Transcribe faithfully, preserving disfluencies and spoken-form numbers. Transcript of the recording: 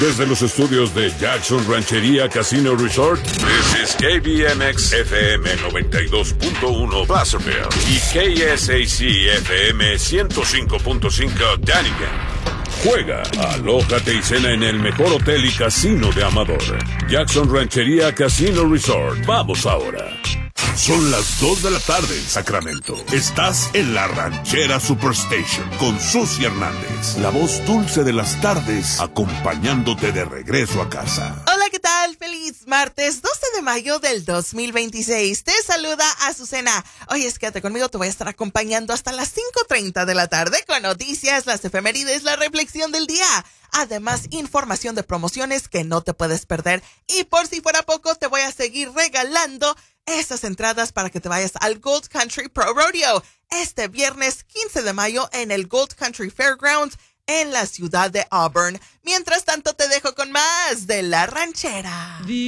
Desde los estudios de Jackson Ranchería Casino Resort, this is K B M X F M noventa y dos punto uno Placerville y K S A C F M ciento cinco punto cinco Dunnigan. Juega, alójate y cena en el mejor hotel y casino de Amador. Jackson Ranchería Casino Resort. Vamos ahora. Son las dos de la tarde en Sacramento. Estás en la Ranchera Superstation con Susi Hernández, la voz dulce de las tardes, acompañándote de regreso a casa. Hola, ¿qué tal? Feliz martes doce de mayo del dos mil veintiséis. Te saluda Azucena. Oye, quédate conmigo, te voy a estar acompañando hasta las cinco treinta de la tarde con noticias, las efemérides, la reflexión del día. Además, información de promociones que no te puedes perder. Y por si fuera poco, te voy a seguir regalando esas entradas para que te vayas al Gold Country Pro Rodeo este viernes quince de mayo en el Gold Country Fairgrounds en la ciudad de Auburn. Mientras tanto, te dejo con más de La Ranchera.